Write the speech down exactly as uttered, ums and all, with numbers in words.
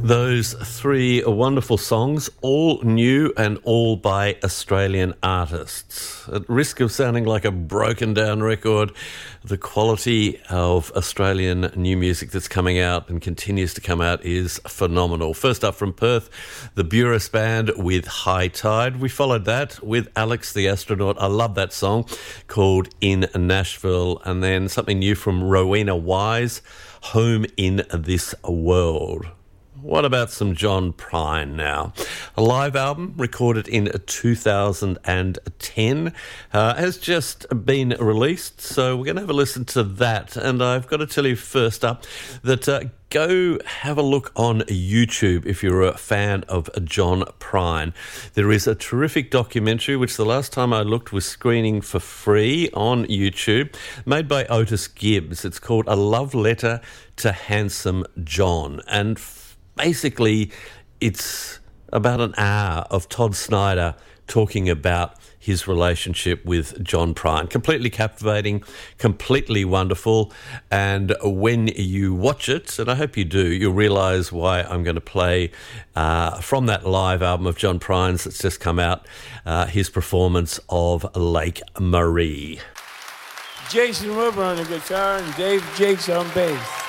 Those three wonderful songs, all new and all by Australian artists. At risk of sounding like a broken down record, the quality of Australian new music that's coming out and continues to come out is phenomenal. First up from Perth, the Burris Band with High Tide. We followed that with Alex the Astronaut. I love that song, called In Nashville. And then something new from Rowena Wise, Home in This World. What about some John Prine now? A live album recorded in two thousand ten uh, has just been released, so we're going to have a listen to that. And I've got to tell you first up that uh, go have a look on YouTube if you're a fan of John Prine. There is a terrific documentary, which the last time I looked was screening for free on YouTube, made by Otis Gibbs. It's called A Love Letter to Handsome John. And basically, it's about an hour of Todd Snyder talking about his relationship with John Prine. Completely captivating, completely wonderful. And when you watch it, and I hope you do, you'll realise why I'm going to play uh, from that live album of John Prine's that's just come out, uh, his performance of Lake Marie. Jason Weber on the guitar and Dave Jakes on bass.